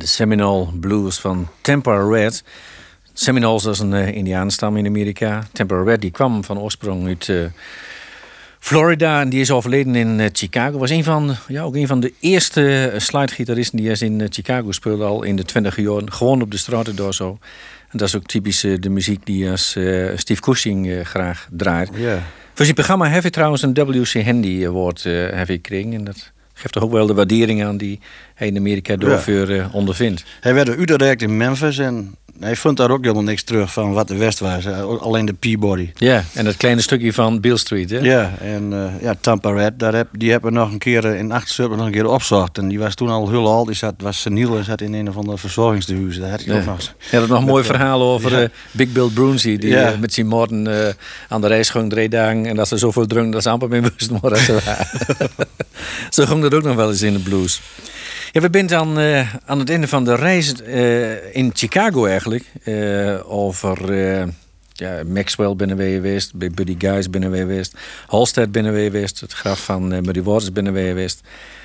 De Seminole Blues van Tampa Red. Seminoles is een Indianenstam in Amerika. Tampa Red die kwam van oorsprong uit Florida en die is overleden in Chicago. Was ook een van de eerste slidegitaristen die in Chicago speelde, al in de 20 jaar. Gewoon op de straten door zo. En dat is ook typisch de muziek die als Steve Cushing graag draait. Yeah. Voor zijn programma heb je trouwens een W.C. Handy Award gekregen. En dat geeft toch ook wel de waardering aan die hij in Amerika doorvoer ondervindt. Hij werd uitgereikt in Memphis en hij vond daar ook helemaal niks terug van wat de West was. Alleen de Peabody. Ja, en dat kleine stukje van Beale Street, hè? Ja, en Tampa Red, die hebben we nog een keer in 78 nog een keer opgezocht. En die was toen al heel oud. Die was seniel en zat in een of andere verzorgingstehuis. Daar had hij ook nog. Ja, dat nog een mooi verhaal over Big Bill Brunsey. Die met zijn moorden aan de reis ging 3 dagen. En dat ze zoveel dronken dat ze amper meer wisten wat ze waren. Zo ging dat ook nog wel eens in de blues. Ja, we zijn dan aan het einde van de reis in Chicago eigenlijk. Over Maxwell binnen we geweest, bij Buddy Guys binnen we geweest, Halstead binnen we geweest, het graf van Muddy Waters binnen we geweest.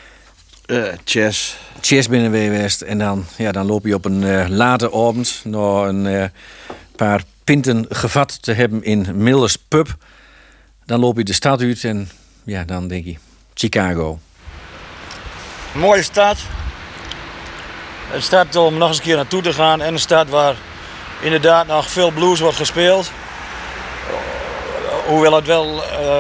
Chess binnen we geweest. En dan loop je op een late avond naar een paar pinten gevat te hebben in Miller's Pub. Dan loop je de stad uit en dan denk je Chicago. Mooie stad. Een stad om nog eens een keer naartoe te gaan. En een stad waar inderdaad nog veel blues wordt gespeeld. Hoewel het wel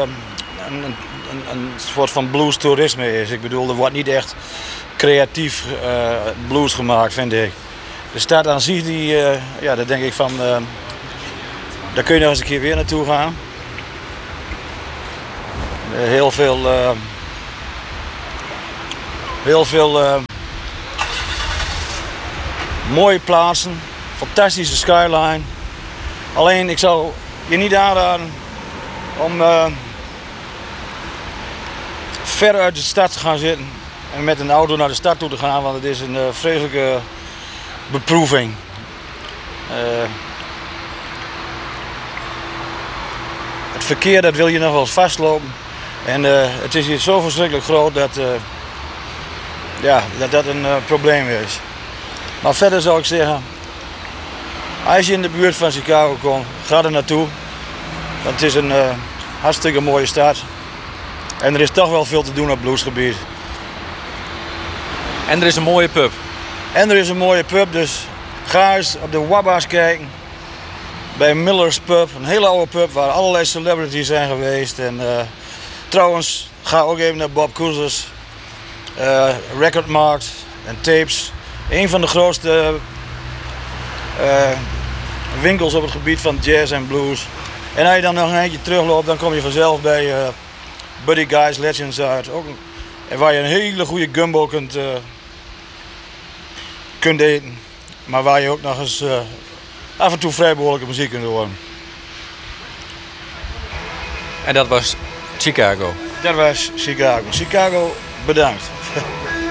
een soort van blues toerisme is. Ik bedoel, er wordt niet echt creatief blues gemaakt, vind ik. De stad aan zich, daar denk ik van... daar kun je nog eens een keer weer naartoe gaan. Heel veel mooie plaatsen, fantastische skyline. Alleen ik zou je niet aanraden om ver uit de stad te gaan zitten en met een auto naar de stad toe te gaan, want het is een vreselijke beproeving. Het verkeer, dat wil je nog wel eens vastlopen en het is hier zo verschrikkelijk groot dat dat een probleem is. Maar verder zou ik zeggen, als je in de buurt van Chicago komt, ga er naartoe. Want het is een hartstikke mooie stad. En er is toch wel veel te doen op bluesgebied. En er is een mooie pub. Dus ga eens op de Wabash kijken. Bij Miller's Pub, een hele oude pub waar allerlei celebrities zijn geweest. En trouwens, ga ook even naar Bob Cousins. Recordmarkt en tapes. Een van de grootste winkels op het gebied van jazz en blues. En als je dan nog een eindje terugloopt, dan kom je vanzelf bij Buddy Guys Legends uit. En waar je een hele goede gumbo kunt eten. Maar waar je ook nog eens af en toe vrij behoorlijke muziek kunt horen. En dat was Chicago. Dat was Chicago. Chicago, bedankt.